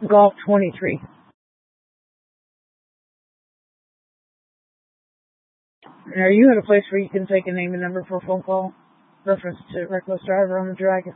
Golf 23. And are you at a place where you can take a name and number for a phone call? Reference to reckless driver on the Dragon.